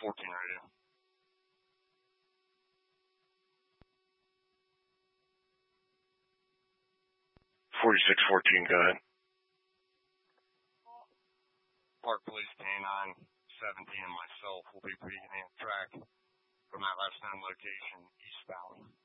radio. 4614, go ahead. Park Police K9 17 and myself will be beginning a track from that last known location eastbound.